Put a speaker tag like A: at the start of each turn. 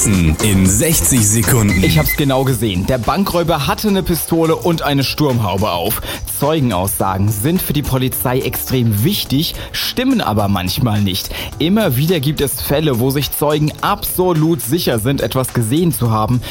A: In 60 Sekunden.
B: Ich hab's genau gesehen. Der Bankräuber hatte eine Pistole und eine Sturmhaube auf. Zeugenaussagen sind für die Polizei extrem wichtig, stimmen aber manchmal nicht. Immer wieder gibt es Fälle, wo sich Zeugen absolut sicher sind, etwas gesehen zu haben.